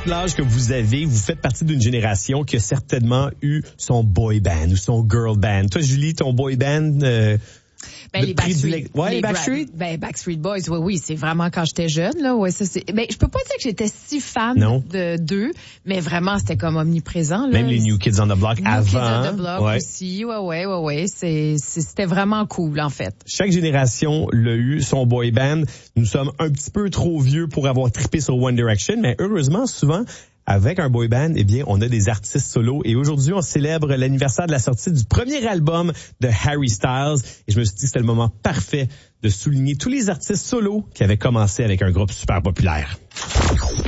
importe l'âge que vous avez, vous faites partie d'une génération qui a certainement eu son boy band ou son girl band. Toi, Julie, ton boy band... les Backstreet. Les Backstreet? Backstreet Boys, oui, c'est vraiment quand j'étais jeune, là. Ouais, ça, c'est, je peux pas dire que j'étais si fan d'eux, mais vraiment, c'était comme omniprésent, là. Même les New Kids on the Block avant. New Kids on the Block aussi. Ouais. C'était vraiment cool, en fait. Chaque génération l'a eu, son boy band. Nous sommes un petit peu trop vieux pour avoir trippé sur One Direction, mais heureusement, souvent, avec un boy band, on a des artistes solos. Et aujourd'hui, on célèbre l'anniversaire de la sortie du premier album de Harry Styles. Et je me suis dit que c'était le moment parfait de souligner tous les artistes solos qui avaient commencé avec un groupe super populaire.